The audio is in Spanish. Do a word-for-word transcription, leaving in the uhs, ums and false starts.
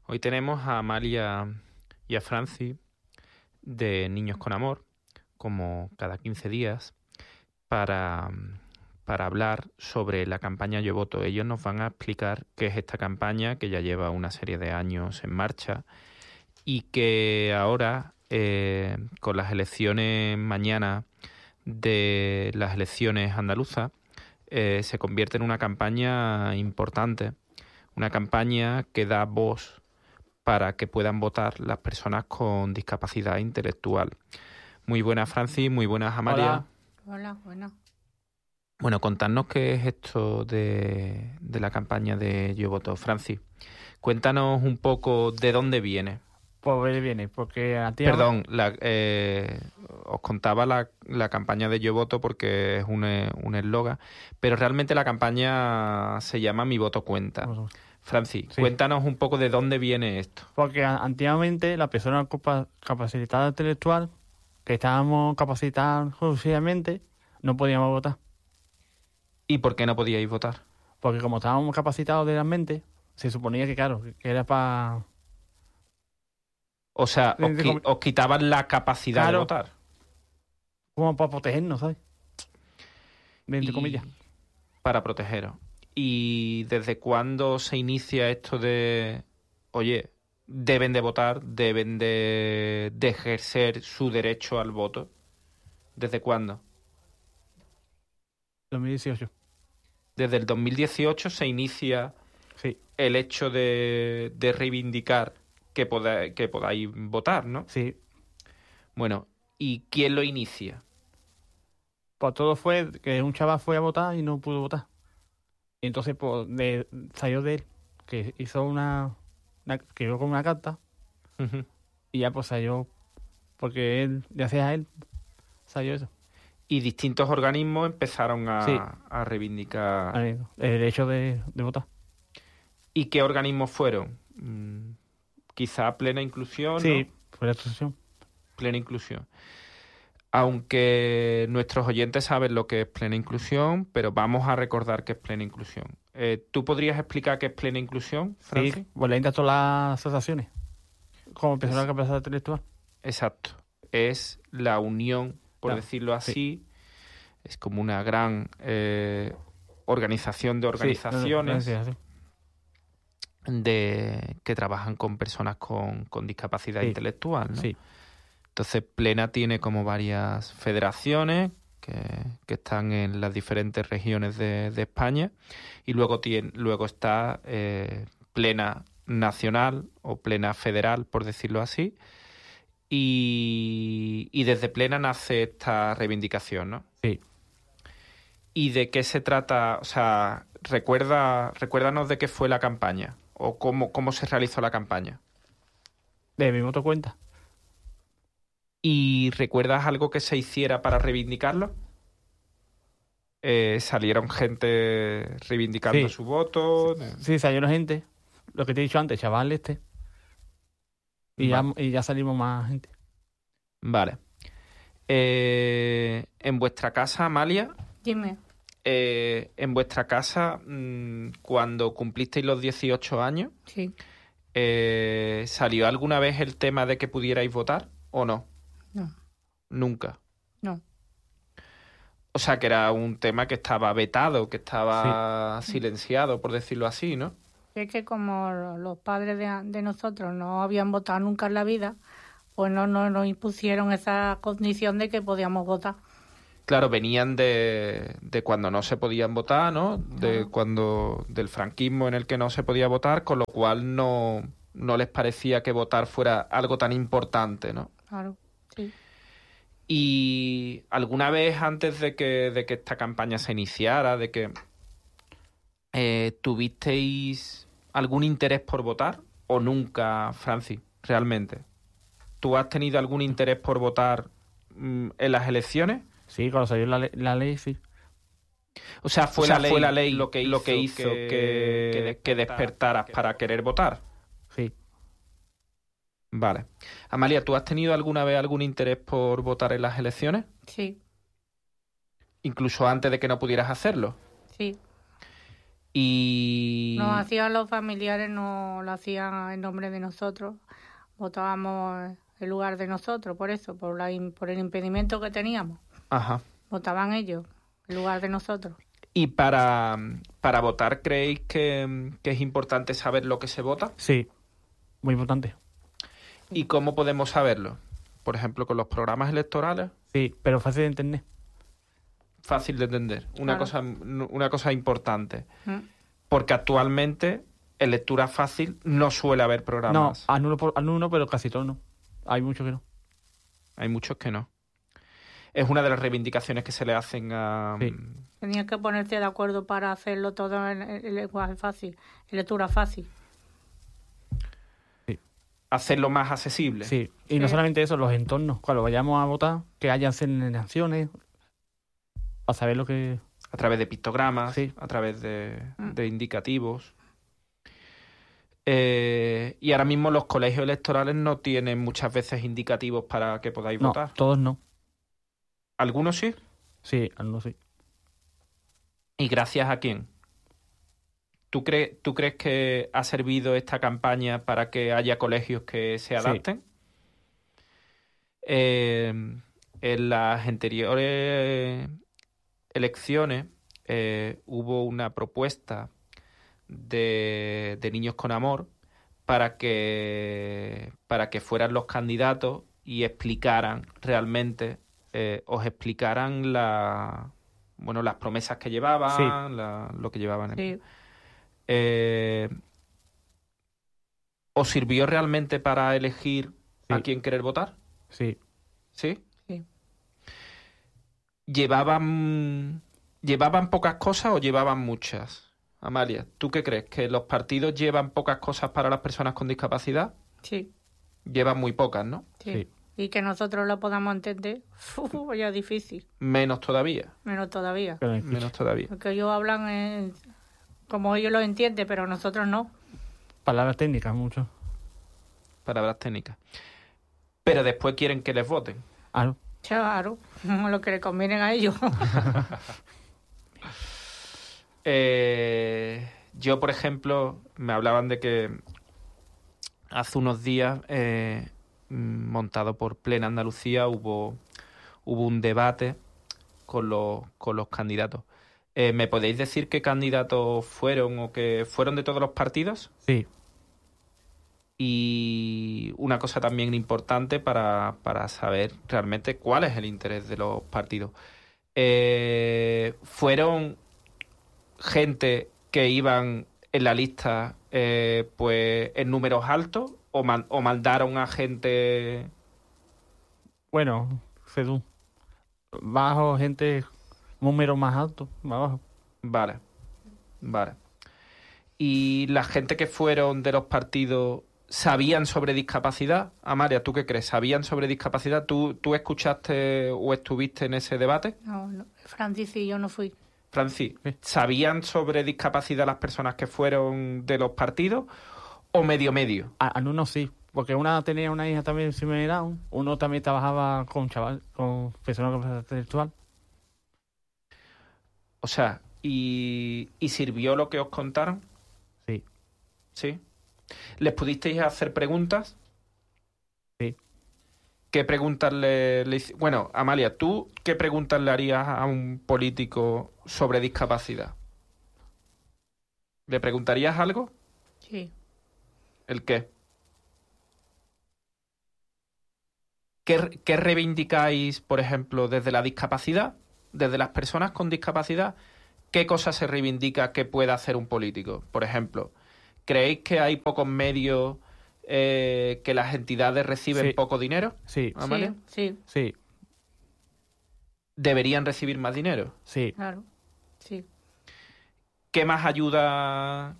Hoy tenemos a Amalia y a Franci de Niños con Amor, como cada quince días, para, para hablar sobre la campaña Yo Voto. Ellos nos van a explicar qué es esta campaña, que ya lleva una serie de años en marcha y que ahora, eh, con las elecciones mañana de las elecciones andaluzas, eh, se convierte en una campaña importante, una campaña que da voz para que puedan votar las personas con discapacidad intelectual. Muy buenas, Francis, muy buenas, Amalia. Hola, hola, buenas. Bueno, contadnos qué es esto de, de la campaña de Yo Voto. Francis, cuéntanos un poco de dónde viene. Pues viene, porque a ti... Perdón, la, eh, os contaba la, la campaña de Yo Voto porque es un un eslogan, pero realmente la campaña se llama Mi Voto Cuenta. Francis, sí. Cuéntanos un poco de dónde viene esto. Porque antiguamente la persona capacitada intelectual, que estábamos capacitados exclusivamente, no podíamos votar. ¿Y por qué no podíais votar? Porque como estábamos capacitados de la mente, se suponía que, claro, que era para... O sea, os, qui- os quitaban la capacidad claro, de votar. Como para protegernos, ¿sabes? Entre y... comillas. Para protegeros. ¿Y desde cuándo se inicia esto de, oye, deben de votar, deben de, de ejercer su derecho al voto? ¿Desde cuándo? dos mil dieciocho. Desde el dos mil dieciocho se inicia sí. el hecho de, de reivindicar que, poda, que podáis votar, ¿no? Sí. Bueno, ¿y quién lo inicia? Pues todo fue que un chaval fue a votar y no pudo votar. Y entonces pues, de, salió de él, que hizo una, una que llegó con una carta, uh-huh. y ya pues salió, porque él, gracias a él, salió eso. Y distintos organismos empezaron a, sí. a reivindicar el derecho de, de votar. ¿Y qué organismos fueron? Mm, quizá Plena Inclusión, sí, ¿no? fue la asociación. Plena Inclusión. Aunque nuestros oyentes saben lo que es Plena Inclusión, pero vamos a recordar qué es Plena Inclusión. Eh, ¿Tú podrías explicar qué es Plena Inclusión, Francis? Sí, pues le entra a todas las asociaciones, como persona capacidad intelectual. Exacto. Es la unión, por claro. decirlo así, sí. es como una gran eh, organización de organizaciones sí, no, no, no, no, de que trabajan con personas con, con discapacidad sí. intelectual, ¿no? Sí. Entonces, Plena tiene como varias federaciones que, que están en las diferentes regiones de, de España y luego, tiene, luego está eh, Plena Nacional o Plena Federal, por decirlo así, y, y desde Plena nace esta reivindicación, ¿no? Sí. ¿Y de qué se trata? O sea, recuerda, recuérdanos de qué fue la campaña o cómo, cómo se realizó la campaña. De Mi Voto Cuenta. ¿Y recuerdas algo que se hiciera para reivindicarlo? Eh, ¿Salieron gente reivindicando sí. su voto? Sí, salieron gente. Lo que te he dicho antes, chaval este. Y, vale. ya, y ya salimos más gente. Vale. Eh, en vuestra casa, Amalia... Dime. Eh, en vuestra casa, mmm, cuando cumplisteis los dieciocho años, sí. eh, ¿salió alguna vez el tema de que pudierais votar o no? No. Nunca. No. O sea, que era un tema que estaba vetado, que estaba sí. silenciado, por decirlo así, ¿no? Es que como los padres de, de nosotros no habían votado nunca en la vida, pues no, no nos impusieron esa condición de que podíamos votar. Claro, venían de, de cuando no se podían votar, ¿no? De Claro. cuando del franquismo en el que no se podía votar, con lo cual no, no les parecía que votar fuera algo tan importante, ¿no? Claro, sí. Y alguna vez antes de que, de que esta campaña se iniciara, de que eh, ¿tuvisteis algún interés por votar o nunca, Francis, realmente? ¿Tú has tenido algún interés por votar mmm, en las elecciones? Sí, cuando salió la, le- la ley, sí. O sea, fue, O sea, la, ley fue la ley lo que hizo, lo que, hizo que, que, que despertaras para querer votar. Sí. Vale. Amalia, ¿tú has tenido alguna vez algún interés por votar en las elecciones? Sí. Incluso antes de que no pudieras hacerlo. Sí. Y... Nos hacían los familiares, no lo hacían en nombre de nosotros. Votábamos en lugar de nosotros, por eso, por, la, por el impedimento que teníamos. Ajá. Votaban ellos en lugar de nosotros. ¿Y para, para votar creéis que, que es importante saber lo que se vota? Sí, muy importante. ¿Y cómo podemos saberlo? Por ejemplo, con los programas electorales. Sí, pero fácil de entender. Fácil de entender. Una, Claro. cosa, una cosa importante. ¿Mm? Porque actualmente en lectura fácil no suele haber No, programas. algunos, por- algunos, pero casi todos no. Hay muchos que no. Hay muchos que no. Es una de las reivindicaciones que se le hacen a... Sí. Tenías que ponerte de acuerdo para hacerlo todo en, en lenguaje fácil, en lectura fácil. hacerlo más accesible. Sí, y no Sí. solamente eso, los entornos. Cuando vayamos a votar, que hayan señalizaciones, para saber lo que... A través de pictogramas, Sí. a través de, Mm. de indicativos. Eh, y ahora mismo los colegios electorales no tienen muchas veces indicativos para que podáis No, votar. todos no. ¿Algunos sí? Sí, algunos sí. ¿Y gracias a quién? ¿Tú, crees ¿Tú crees que ha servido esta campaña para que haya colegios que se Sí. adapten? Eh, en las anteriores elecciones eh, hubo una propuesta de, de Niños con Amor para que, para que fueran los candidatos y explicaran realmente, eh, os explicaran la, bueno, las promesas que llevaban, Sí. la- lo que llevaban. en- Sí, Eh, ¿Os sirvió realmente para elegir a Sí. quién querer votar? Sí. ¿Sí? sí. ¿Llevaban, ¿Llevaban pocas cosas o llevaban muchas? Amalia, ¿tú qué crees? ¿Que los partidos llevan pocas cosas para las personas con discapacidad? Sí, Llevan muy pocas, ¿no? sí. Sí. Y que nosotros lo podamos entender, uf, ya es difícil, Menos todavía. menos todavía. Pero escucha. Menos todavía. Porque ellos hablan en- como ellos lo entienden, pero nosotros no. Palabras técnicas, mucho. Palabras técnicas. Pero después quieren que les voten. Ah, no. Claro, lo que le conviene a ellos. Eh, yo, por ejemplo, me hablaban de que hace unos días, eh, mm, montado por Plena Andalucía, hubo, hubo un debate con los, con los candidatos. Eh, ¿me podéis decir qué candidatos fueron o que fueron de todos los partidos? Sí. Y una cosa también importante para, para saber realmente cuál es el interés de los partidos. Eh, ¿fueron gente que iban en la lista eh, pues en números altos o, man- o mandaron a gente? Bueno, según. Bajo, gente, número más alto, más bajo. Vale, vale. ¿Y la gente que fueron de los partidos sabían sobre discapacidad? Amalia, ¿tú qué crees? ¿Sabían sobre discapacidad? ¿Tú, tú escuchaste o estuviste en ese debate? No, no, Francis y yo no fui. Francis, Sí. ¿sabían sobre discapacidad las personas que fueron de los partidos o medio medio? A- Algunos sí, porque una tenía una hija también síndrome de Down, uno también trabajaba con chaval, con personas con capacidad intelectual. O sea, ¿y, y sirvió lo que os contaron? Sí. ¿Sí? ¿Les pudisteis hacer preguntas? Sí. ¿Qué preguntas le, le hici- Bueno, Amalia, ¿tú qué preguntas le harías a un político sobre discapacidad? ¿Le preguntarías algo? Sí. ¿El qué? ¿Qué, re- qué reivindicáis, por ejemplo, desde la discapacidad? Desde las personas con discapacidad, ¿qué cosas se reivindica que pueda hacer un político? Por ejemplo, ¿creéis que hay pocos medios, eh, que las entidades reciben Sí. poco dinero? Sí, Amalia, Sí, sí, sí, ¿deberían recibir más dinero? sí. claro. Sí. ¿Qué más ayuda,